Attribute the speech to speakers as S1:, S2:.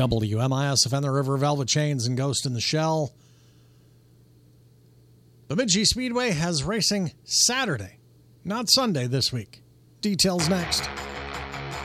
S1: WMIS and the River Velvet Chains and Ghost in the Shell. Bemidji Speedway has racing Saturday, not Sunday this week. Details next.